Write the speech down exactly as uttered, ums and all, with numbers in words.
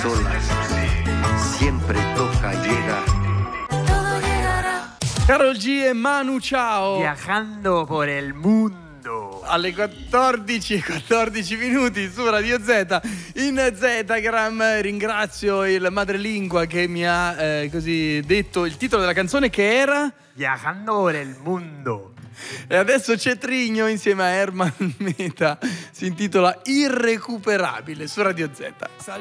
sola, siempre toca llegar. Karol G e Manu Chao. Viajando por el mundo. Alle quattordici e quattordici minuti su Radio Z in Zetagram. Ringrazio il madrelingua che mi ha eh, così detto il titolo della canzone, che era Viajando por el mundo. E adesso c'è Trigno insieme a Herman Meta, si intitola Irrecuperabile su Radio Z.